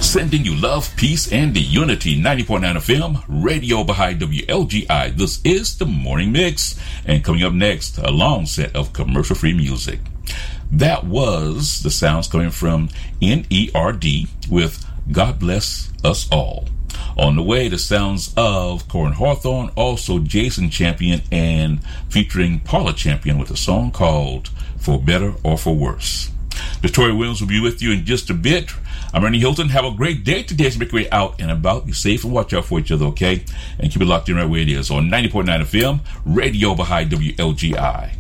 Sending you love, peace, and the unity. 90.9 FM, Radio Baha'i WLGI. This is the Morning Mix. And coming up next, a long set of commercial-free music. That was the sounds coming from NERD with God Bless Us All. On the way, the sounds of Corin Hawthorne, also Jason Champion, and featuring Paula Champion with a song called For Better or For Worse. Victoria Williams will be with you in just a bit. I'm Randy Hilton. Have a great day today as you make your way out and about. Be safe and watch out for each other, okay? And keep it locked in right where it is on 90.9 FM, Radio Baha'i WLGI.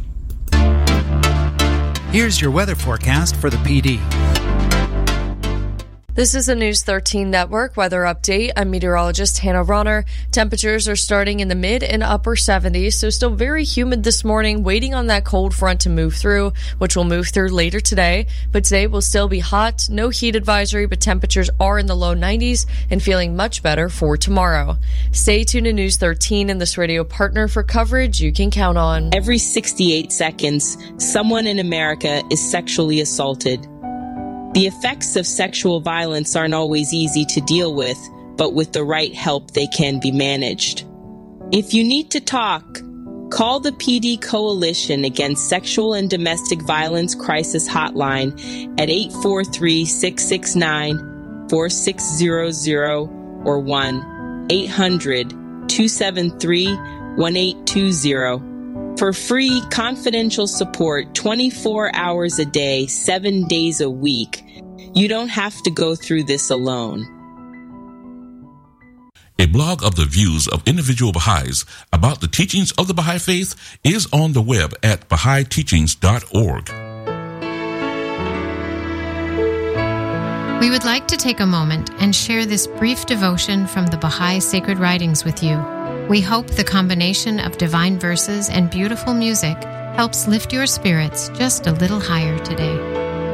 Here's your weather forecast for the PD. This is a News 13 Network weather update. I'm meteorologist Hannah Ronner. Temperatures are starting in the mid and upper 70s, so still very humid this morning, waiting on that cold front to move through, which will move through later today. But today will still be hot, no heat advisory, but temperatures are in the low 90s and feeling much better for tomorrow. Stay tuned to News 13 and this radio partner for coverage you can count on. Every 68 seconds, someone in America is sexually assaulted. The effects of sexual violence aren't always easy to deal with, but with the right help, they can be managed. If you need to talk, call the PD Coalition Against Sexual and Domestic Violence Crisis Hotline at 843-669-4600 or 1-800-273-1820. For free, confidential support 24 hours a day, 7 days a week. You don't have to go through this alone. A blog of the views of individual Baha'is about the teachings of the Baha'i Faith is on the web at BahaiTeachings.org. We would like to take a moment and share this brief devotion from the Baha'i Sacred Writings with you. We hope the combination of divine verses and beautiful music helps lift your spirits just a little higher today.